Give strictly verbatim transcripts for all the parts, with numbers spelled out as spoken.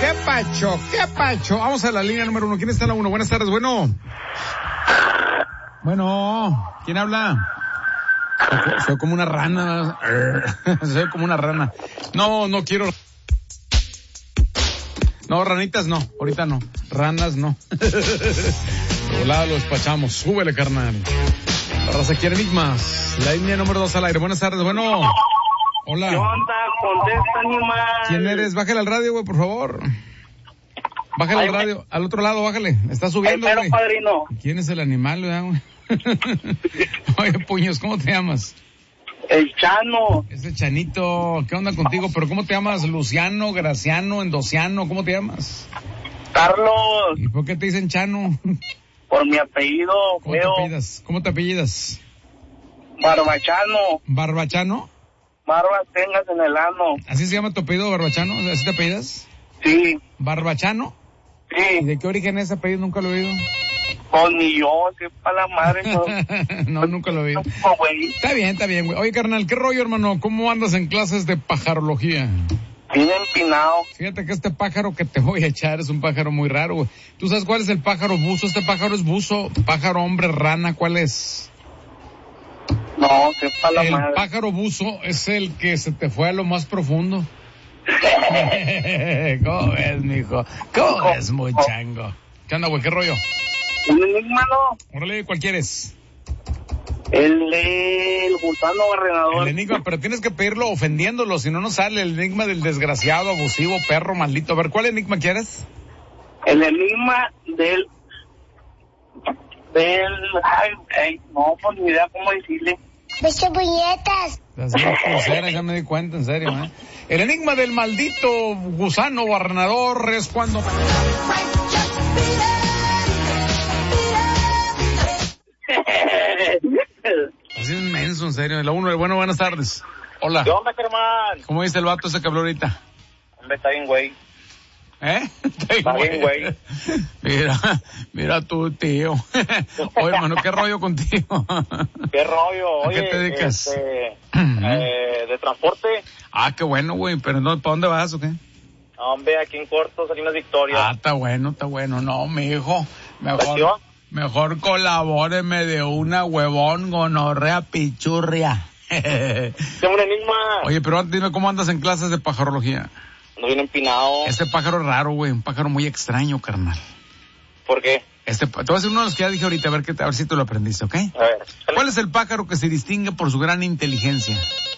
¿Qué pacho? ¿Qué pacho? Vamos a la línea número uno. ¿Quién está en la uno? Buenas tardes, bueno. Bueno, ¿quién habla? Soy, soy como una rana. Soy como una rana. No, no quiero. No, ranitas no, ahorita no. Ranas no. Hola, lo despachamos. Súbele, carnal. La raza quiere enigmas. La línea número dos al aire. Buenas tardes, bueno. Hola. ¿Qué onda? Contesta, animal. ¿Quién eres? Bájale al radio, güey, por favor. Bájale al radio. Al otro lado, bájale. Está subiendo, el güey. Padrino. ¿Quién es el animal, güey? Oye, puños, ¿cómo te llamas? El Chano. Ese Chanito, ¿qué onda contigo? ¿Pero cómo te llamas? ¿Luciano, Graciano, Endociano? ¿Cómo te llamas? Carlos. ¿Y por qué te dicen Chano? Por mi apellido, ¿Cómo feo. te apellidas? ¿Cómo te apellidas? Barbachano. ¿Barbachano? Barbas tengas en el ano. ¿Así se llama tu apellido, Barbachano? ¿Así te apellidas? Sí. ¿Barbachano? Sí. ¿Y de qué origen es ese apellido? Nunca lo he oído. Pues ni yo, sepa la madre. No, no nunca lo he oído. no, güey. Está bien, está bien, güey. Oye, carnal, ¿qué rollo, hermano? ¿Cómo andas en clases de pajarología? Bien empinado. Fíjate que este pájaro que te voy a echar es un pájaro muy raro, güey. ¿Tú sabes cuál es el pájaro buzo? Este pájaro es buzo. Pájaro, hombre, rana, ¿cuál es? No, sepa la El madre. pájaro buzo es el que se te fue a lo más profundo. ¿Cómo ves, mijo? ¿Cómo ves, muy chango? ¿Qué onda, güey? ¿Qué rollo? Un enigma, ¿no? Órale, ¿cuál quieres? El del gusano barrenador. El enigma, pero tienes que pedirlo ofendiéndolo, si no, no sale el enigma del desgraciado, abusivo, perro, maldito. A ver, ¿cuál enigma quieres? El enigma del... Del... Ay, ay, no, pues ni idea cómo decirle. ¡Beso puñetas! Las bien cruceras, ya me di cuenta, en serio, ¿eh? El enigma del maldito gusano barrenador es cuando... Así es inmenso, en serio. La uno, bueno, buenas tardes. Hola. ¿Qué onda, Germán? ¿Cómo dice el vato ese que habló ahorita? Hombre, está bien, güey. ¿Eh? Está bien, güey. Mira, mira tú, tío. Oye, hermano, ¿qué rollo contigo? ¿Qué rollo? ¿A Oye, qué te dedicas? Este, eh, de transporte. Ah, qué bueno, güey. Pero no, ¿para dónde vas o qué? Hombre, aquí en Corto, Salinas Victoria. Ah, está bueno, está bueno. No, mijo. ¿Pasión? Mejor, mejor colabóreme de una huevón gonorrea pichurria. Tengo un enigma. Oye, pero antes dime cómo andas en clases de pajarología. No viene empinado. Este pájaro es raro, güey. Un pájaro muy extraño, carnal. ¿Por qué? Este, te voy a decir uno de los que ya dije ahorita, a ver, qué, a ver si tú lo aprendiste, ¿ok? A ver. ¿Cuál es el pájaro que se distingue por su gran inteligencia?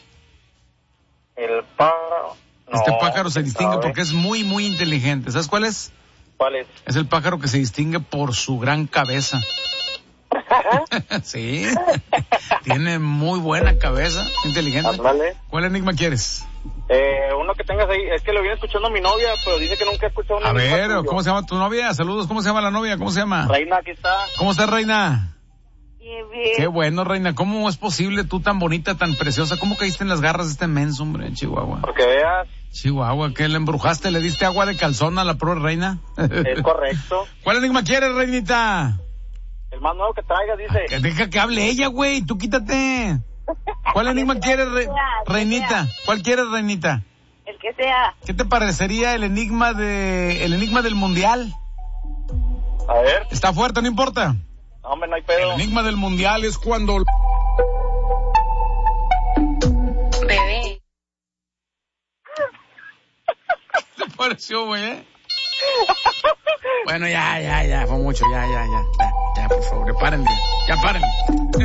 El pájaro. No, Este pájaro se distingue ¿sabe? porque es muy, muy inteligente. ¿Sabes cuál es? ¿Cuál es? Es el pájaro que se distingue por su gran cabeza. Sí. Tiene muy buena cabeza, inteligente. Ándale. ¿Cuál enigma quieres? Eh, uno que tengas ahí, es que lo viene escuchando a mi novia, pero dice que nunca ha escuchado un A enigma ver, tuyo. ¿cómo se llama tu novia? Saludos, ¿cómo se llama la novia? ¿Cómo se llama? Reina, aquí está. ¿Cómo estás, Reina? Bien, bien. Qué bueno, Reina. ¿Cómo es posible tú tan bonita, tan preciosa? ¿Cómo caíste en las garras de este menso, hombre, en Chihuahua? Porque veas, Chihuahua, ¿qué le embrujaste? ¿Le diste agua de calzón a la pobre Reina? es correcto. ¿Cuál enigma quieres, Reinita? El más nuevo que traigas, dice. Que deja que hable ella, güey. Tú quítate. ¿Cuál enigma quieres, re- Reinita? ¿Cuál quieres, Reinita? El que sea. ¿Qué te parecería el enigma de, el enigma del mundial? A ver, Está fuerte, no importa. no, hombre, no hay El pedo. enigma del mundial es cuando... Bebé. ¿Qué te pareció, güey, eh? Bueno, ya, ya, ya, fue mucho, ya, ya, ya. Ya, ya, por favor, ya párenle, ya párenle.